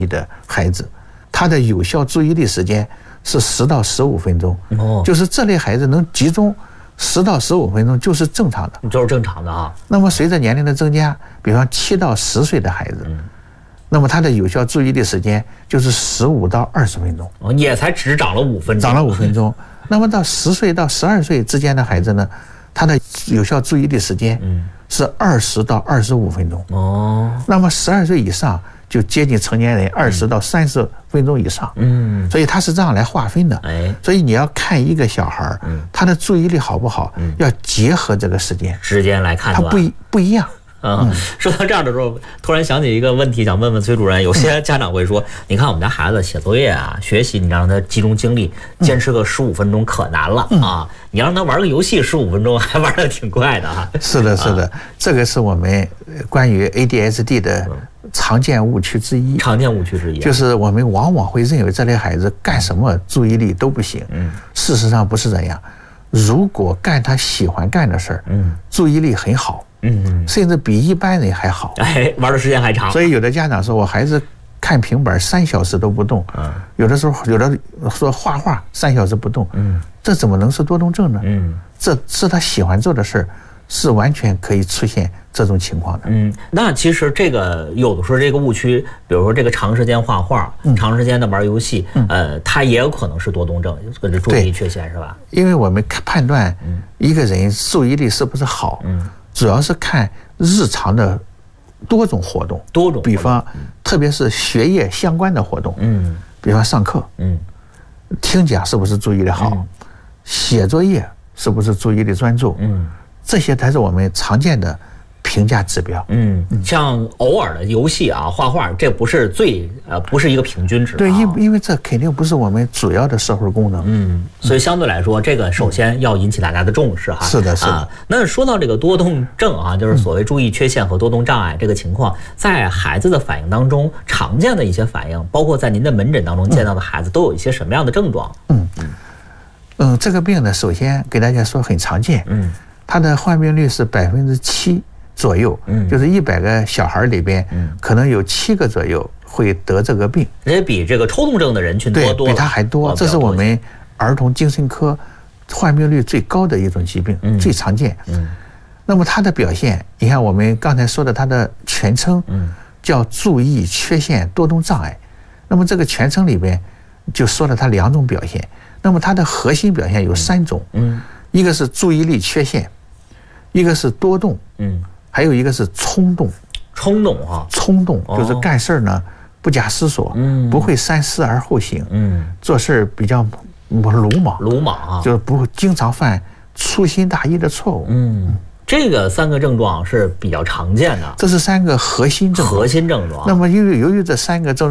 的孩子，他的有效注意力时间是10到15分钟。就是这类孩子能集中10到15分钟就是正常的， 就是正常的啊。 那么随着年龄的增加，比方7到10岁的孩子，那么他的有效注意力时间就是15到20分钟。 也才只长了5分钟， 长了5分钟。那么到10岁到12岁之间的孩子呢，他的有效注意力时间是20到25分钟。那么12岁以上就接近成年人20到30分钟以上。所以他是这样来划分的。所以你要看一个小孩他的注意力好不好，要结合这个时间来看， 他不一样。 说到这儿的时候，突然想起一个问题，想问问崔主任。有些家长会说，你看我们家孩子写作业啊、学习，你让他集中精力，坚持个15分钟可难了啊！你让他玩个游戏15分钟，还玩得挺快的哈。 是的，是的，这个是我们关于 ADHD 的常见误区之一。就是我们往往会认为这类孩子干什么注意力都不行。事实上不是这样。如果干他喜欢干的事儿，注意力很好。甚至比一般人还好， 玩的时间还长。 所以有的家长说，我孩子看平板3小时都不动，有的说画画3小时不动，这怎么能是多动症呢？这是他喜欢做的事儿，是完全可以出现这种情况的。 那其实这个有的时候这个误区，比如说这个长时间画画、长时间的玩游戏，它也有可能是多动症，跟这注意力缺陷是吧？ 因为我们判断一个人注意力是不是好，主要是看日常的多种活动，比方特别是学业相关的活动，比方上课，听讲是不是注意力好，写作业是不是注意力专注，这些才是我们常见的评价指标。 像偶尔的游戏啊、画画，这不是不是一个平均值。 对，因为这肯定不是我们主要的社会功能。 所以相对来说，这个首先要引起大家的重视哈。 是的，是的。 那说到这个多动症啊，就是所谓注意缺陷和多动障碍这个情况，在孩子的反应当中，常见的一些反应，包括在您的门诊当中见到的孩子，都有一些什么样的症状？ 这个病呢，首先给大家说很常见。它的患病率是7%左右，就是100个小孩里边，可能有7个左右会得这个病， 也比这个抽动症的人群多了， 比它还多。这是我们儿童精神科患病率最高的一种疾病，最常见。那么它的表现，你看我们刚才说的，它的全称叫注意缺陷多动障碍。那么这个全称里边就说了它2种表现。那么它的核心表现有3种，一个是注意力缺陷，一个是多动，还有一个是冲动。 冲动就是干事呢不假思索，不会三思而后行，做事比较鲁莽啊， 就是不会经常犯粗心大意的错误。 这个3个症状是比较常见的， 这是3个核心症状。 那么由于这3个症状